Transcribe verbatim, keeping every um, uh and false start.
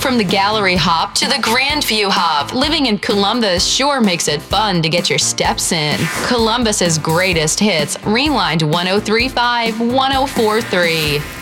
From the gallery hop to the Grandview hop, living in Columbus sure makes it fun to get your steps in. Columbus's greatest hits, Rewind one oh three point five, one oh four point three.